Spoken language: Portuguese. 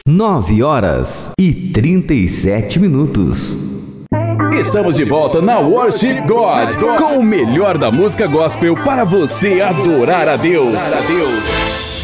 9h37. Estamos de volta na Worship God, com o melhor da música gospel para você adorar a Deus.